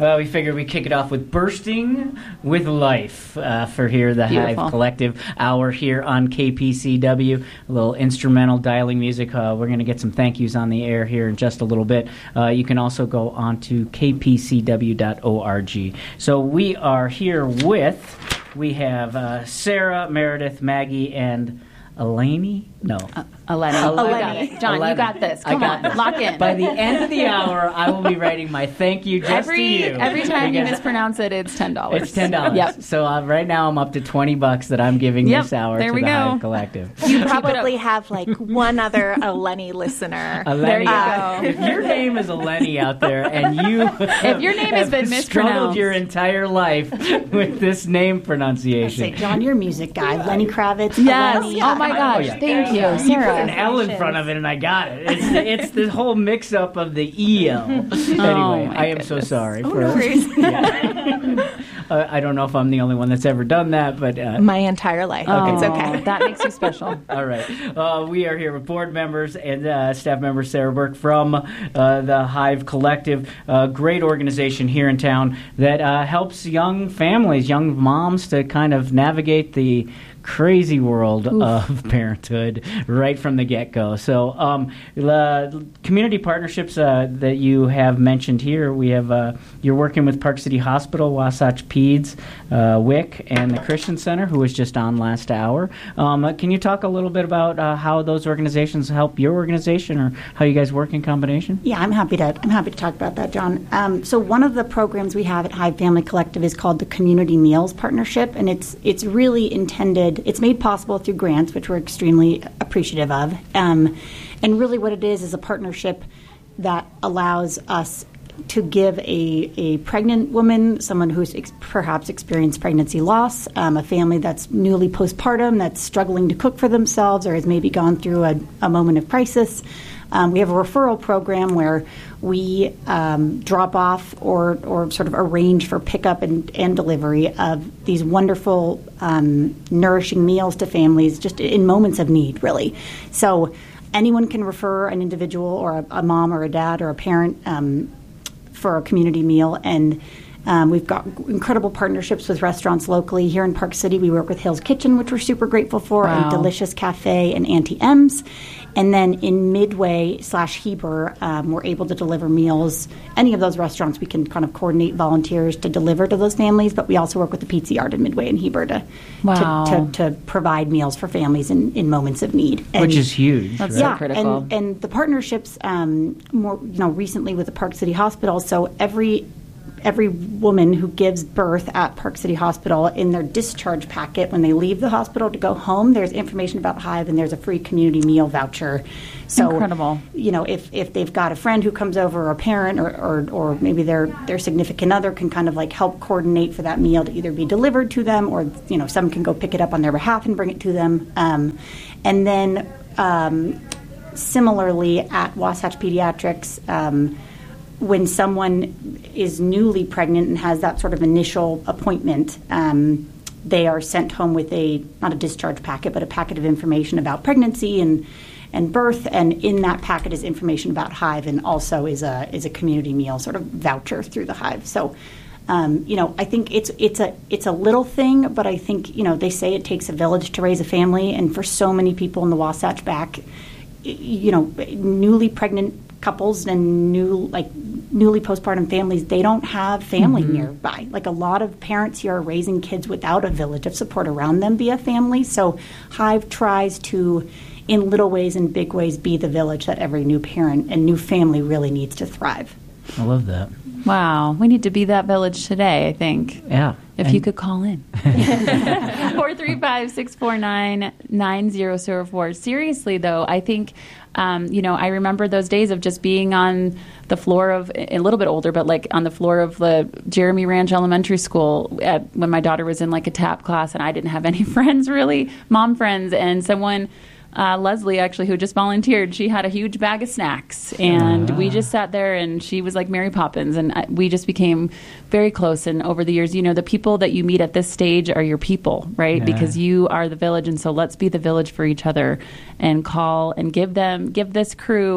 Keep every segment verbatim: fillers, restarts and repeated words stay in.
Well, we figured we'd kick it off with Bursting with Life uh, for here, the Beautiful. Hive Collective hour here on K P C W. A little instrumental dialing music. Uh, we're going to get some thank yous on the air here in just a little bit. Uh, you can also go on to k p c w dot org. So we are here with, we have uh, Sarah, Meredith, Maggie, and Eleni? No. Uh, Eleni. Eleni. You got it. John, Eleni. you got this. I Come got on, this. lock in. By the end of the hour, I will be writing my thank you just every, to you. Every time you Because mispronounce it, it's ten dollars. It's ten dollars. Yep. So uh, right now I'm up to twenty bucks that I'm giving Yep. this hour There to we the go. Hive Collective. You probably have like one other Eleni listener. Eleni, There you uh, go. If your name is Eleni out there and you If your name has have been struggled mispronounced. your entire life with this name Say, pronunciation, John, you're a music guy. Lenny Kravitz. Yes. Eleni. Oh my gosh. Oh, yeah. Thank you, you put Sarah. an L in front of it and I got it. It's, it's the whole mix-up of the E L. Anyway, my I am so goodness. sorry. Oh, for, no worries. Yeah. uh, I don't know if I'm the only one that's ever done that, but... Uh, My entire life. Oh, It's okay. That makes you special. All right. Uh, we are here with board members and uh, staff member Sarah Burke from uh, the Hive Collective, a great organization here in town that uh, helps young families, young moms to kind of navigate the crazy world Oof. of parenthood right from the get-go. So um, the community partnerships uh, that you have mentioned here, we have uh, you're working with Park City Hospital, Wasatch Peds, uh, W I C, and the Christian Center, who was just on last hour. Um, uh, can you talk a little bit about uh, how those organizations help your organization, or how you guys work in combination? Yeah, I'm happy to. I'm happy to talk about that, John. Um, so one of the programs we have at Hive Family Collective is called the Community Meals Partnership, and it's it's really intended. It's made possible through grants, which we're extremely appreciative of. Um, and really, what it is is a partnership that allows us to give a, a pregnant woman, someone who's ex- perhaps experienced pregnancy loss, um, a family that's newly postpartum, that's struggling to cook for themselves, or has maybe gone through a, a moment of crisis. Um, we have a referral program where we um, drop off or, or sort of arrange for pickup and, and delivery of these wonderful, um, nourishing meals to families just in moments of need, really. So anyone can refer an individual or a, a mom or a dad or a parent um, for a community meal, and um, we've got incredible partnerships with restaurants locally. Here in Park City, we work with Hill's Kitchen, which we're super grateful for, Wow. and Delicious Cafe and Auntie M's. And then in Midway slash Heber, um, we're able to deliver meals. Any of those restaurants, we can kind of coordinate volunteers to deliver to those families, but we also work with the Pizza Yard in Midway and Heber to, Wow. to, to, to provide meals for families in, in moments of need. And Which is huge. That's right? so yeah, critical. and and the partnerships um, more you know recently with the Park City Hospital. So every every woman who gives birth at Park City Hospital, in their discharge packet when they leave the hospital to go home, there's information about Hive, and there's a free community meal voucher. So Incredible. you know, if if they've got a friend who comes over, or a parent, or or, or maybe their their significant other can kind of like help coordinate for that meal to either be delivered to them, or you know, some can go pick it up on their behalf and bring it to them. Um, and then um, similarly at Wasatch Pediatrics, um, when someone is newly pregnant and has that sort of initial appointment, um, they are sent home with a, not a discharge packet, but a packet of information about pregnancy and and birth, and in that packet is information about Hive, and also is a is a community meal sort of voucher through the Hive. So, um, you know, I think it's it's a it's a little thing, but I think, you know, they say it takes a village to raise a family, and for so many people in the Wasatch Back, you know, newly pregnant couples and new like newly postpartum families, they don't have family Mm-hmm. nearby. Like a lot of parents here are raising kids without a village of support around them via family. So Hive tries to, in little ways and big ways, be the village that every new parent and new family really needs to thrive. I love that. Wow. We need to be that village today, I think. Yeah. If And- you could call in. four three five, six four nine, nine zero zero four. Seriously, though, I think, um, you know, I remember those days of just being on the floor of, a little bit older, but like on the floor of the Jeremy Ranch Elementary School at, when my daughter was in like a tap class, and I didn't have any friends really, mom friends, and someone... Uh, Leslie, actually, who just volunteered, she had a huge bag of snacks, and Ah. we just sat there, and she was like Mary Poppins, and I, we just became very close. And over the years, you know, the people that you meet at this stage are your people, right? Yeah. Because you are the village, and so let's be the village for each other, and call and give them, give this crew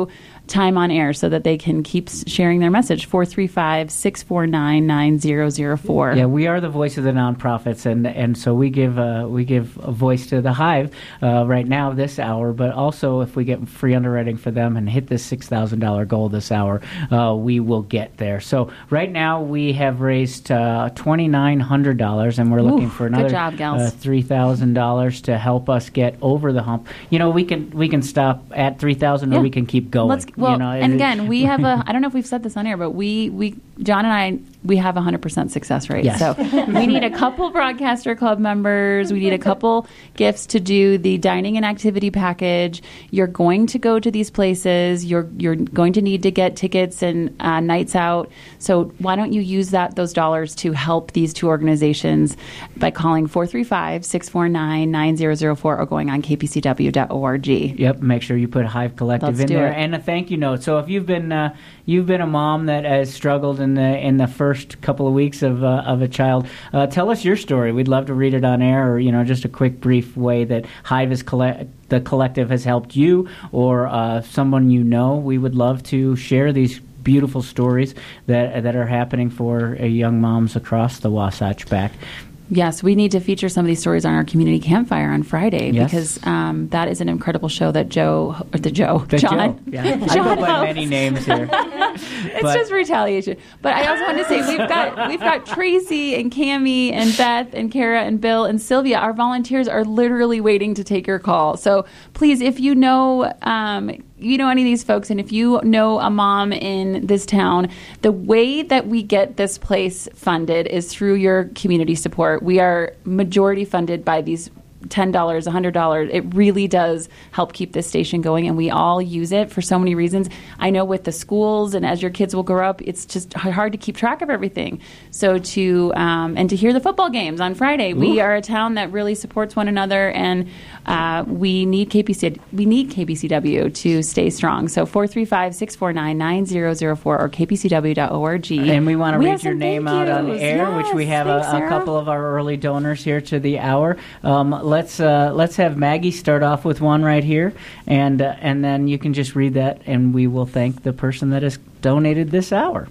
time on air so that they can keep s- sharing their message. four three five, six four nine, nine zero zero four. Yeah, we are the voice of the nonprofits, and and so we give uh, we give a voice to the Hive uh, right now this hour. But also, if we get free underwriting for them and hit this six thousand dollar goal this hour, uh, we will get there. So right now we have raised uh, twenty nine hundred dollars, and we're looking Ooh, for good another job, gals. uh, three thousand dollars to help us get over the hump. You know, we can we can stop at three thousand, Yeah. or we can keep going. Let's, well, you know, and again, we have a, I don't know if we've said this on air, but we, we John and I, we have a one hundred percent success rate. Yes. So we need a couple Broadcaster Club members. We need a couple gifts to do the dining and activity package. You're going to go to these places. You're you're going to need to get tickets and uh, nights out. So why don't you use that those dollars to help these two organizations by calling four three five, six four nine, nine zero zero four or going on k p c w dot org. Yep, make sure you put Hive Collective Let's in do there, it. and a thank you note. So if you've been uh, you've been a mom that has struggled in the in the first couple of weeks of uh, of a child, uh, tell us your story. We'd love to read it on air, or you know, just a quick, brief way that Hive is collect. The collective has helped you, or uh, someone you know. We would love to share these beautiful stories that that are happening for uh, young moms across the Wasatch Back. Yes, we need to feature some of these stories on our community campfire on Friday Yes. because um, that is an incredible show that Joe, or the Joe, The John, Joe. Yeah. I go John by hosts. many names here. It's But- just retaliation. But I also want to say we've got we've got Tracy and Cammie and Beth and Kara and Bill and Sylvia. Our volunteers are literally waiting to take your call. So please, if you know um, you know any of these folks, and if you know a mom in this town, the way that we get this place funded is through your community support. We are majority funded by these ten dollars, one hundred dollars. It really does help keep this station going, and we all use it for so many reasons. I know with the schools and as your kids will grow up, it's just hard to keep track of everything. So to um, and to hear the football games on Friday, we Ooh. are a town that really supports one another, and uh, we need K P C we need K P C W to stay strong. So four three five, six four nine, nine zero zero four or k p c w dot org. And we want to We read have your some name thank out on yous. air, which we Yes, have thanks, a, a Sarah. couple of our early donors here to the hour. Um, let's uh, let's have Maggie start off with one right here, and uh, and then you can just read that, and we will thank the person that has donated this hour.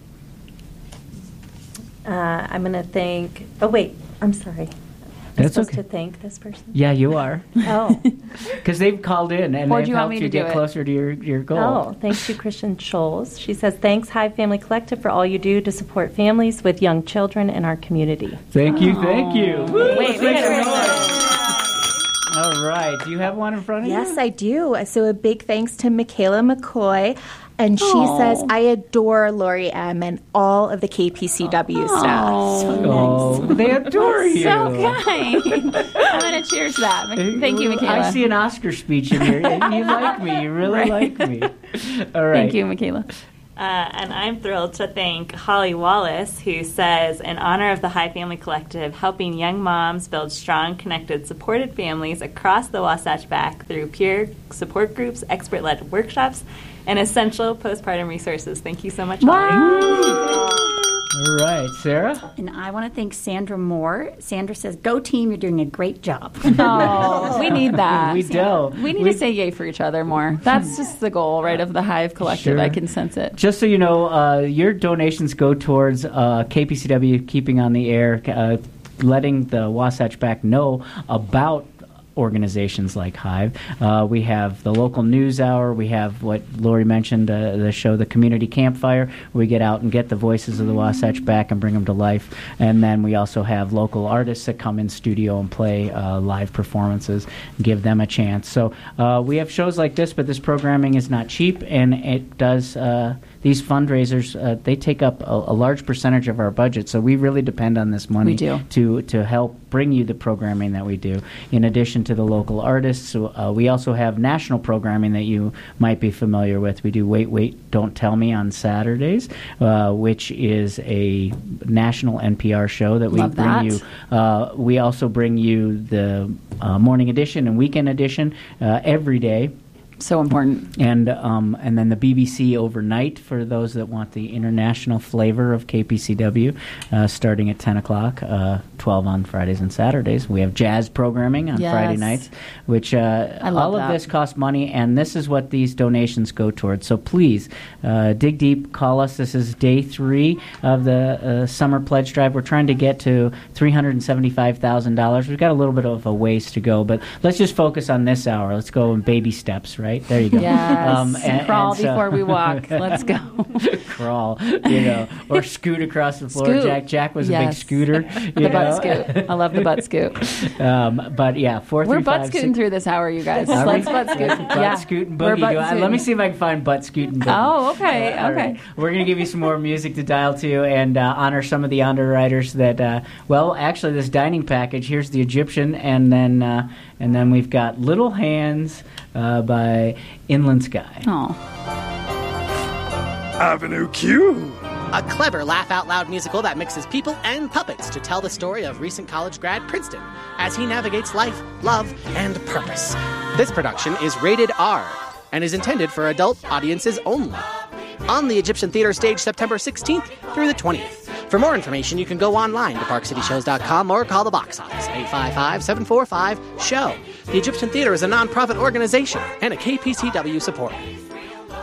Uh, I'm going to thank. Oh wait, I'm sorry. I'm That's supposed okay. to thank this person. Yeah, you are, Oh, because they've called in and Or do they've you want helped me you to do get it? closer to your your goal. oh, thanks to Christian Scholes. She says, "Thanks, Hive Family Collective, for all you do to support families with young children in our community." Thank you, thank you. Woo, Wait, let's we make gotta some read noise. All right, do you have one in front of you? Yes, I do. So a big thanks to Michaela McCoy. And she Aw. says, I adore Lori M. and all of the K P C W staff. Oh, they adore you. So kind. I'm going to cheers to that. Thank you, Michaela. I see an Oscar speech in here. You like me. You really Right. like me. All right. Thank you, Michaela. Uh, and I'm thrilled to thank Holly Wallace, who says, in honor of the Hive Family Collective, helping young moms build strong, connected, supported families across the Wasatch Back through peer support groups, expert-led workshops, and essential postpartum resources. Thank you so much, Holly. All right, Sarah? And I want to thank Sandra Moore. Sandra says, go team, you're doing a great job. Oh, we need that. We do. We need We- to say yay for each other more. That's just the goal, right, of the Hive Collective. Sure. I can sense it. Just so you know, uh, your donations go towards uh, K P C W keeping on the air, uh, letting the Wasatch Back know about organizations like Hive. Uh, we have the local news hour. We have what Lori mentioned, uh, the show, The Community Campfire, where we get out and get the voices of the Wasatch back and bring them to life. And then we also have local artists that come in studio and play uh, live performances, give them a chance. So uh, we have shows like this, but this programming is not cheap, and it does... Uh, these fundraisers, uh, they take up a, a large percentage of our budget, so we really depend on this money We do. to to help bring you the programming that we do. In addition to the local artists, so, uh, we also have national programming that you might be familiar with. We do Wait, Wait, Don't Tell Me on Saturdays, uh, which is a national N P R show that we Love bring that. you. Uh, we also bring you the uh, morning edition and weekend edition uh, every day. So important. And um, and then the B B C Overnight for those that want the international flavor of K P C W, uh, starting at ten o'clock, uh, twelve on Fridays and Saturdays. We have jazz programming on Yes. Friday nights, which uh, I love all that. of this costs money, and this is what these donations go towards. So please, uh, dig deep, call us. This is day three of the uh, summer pledge drive. We're trying to get to three hundred seventy-five thousand dollars. We've got a little bit of a ways to go, but let's just focus on this hour. Let's go in baby steps, right? There you go. Yes. and- Crawl and so- before we walk. Let's go. Crawl, you know, or scoot across the floor. Scoot. Jack Jack was a big Yes. scooter. The You butt know? scoot. I love the butt scoot. Um, but yeah, four We're three butt five scooting six- through this hour, you guys. Are we? Let's butt scoot. Butt yeah. scoot and We're boogie. butt Do I- Let me scooting. see if I can find butt scoot and boogie. Oh, okay, Uh, all okay. right. We're going to give you some more music to dial to and uh, honor some of the underwriters that, uh, well, actually, this dining package, here's the Egyptian, and then uh, and then we've got Little Hands uh, by Inland Sky. Oh. Avenue Q. A clever laugh-out-loud musical that mixes people and puppets to tell the story of recent college grad Princeton as he navigates life, love, and purpose. This production is rated R and is intended for adult audiences only. On the Egyptian Theater stage September sixteenth through the twentieth. For more information, you can go online to park city shows dot com or call the box office, eight five five, seven four five, S H O W. The Egyptian Theater is a nonprofit organization and a K P C W supporter.